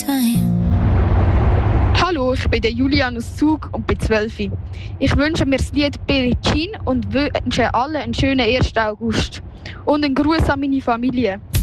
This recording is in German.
Hallo, ich bin der Julian aus Zug und bin 12. Ich wünsche mir das Lied Billie Jean und wünsche allen einen schönen 1. August. Und einen Gruß an meine Familie.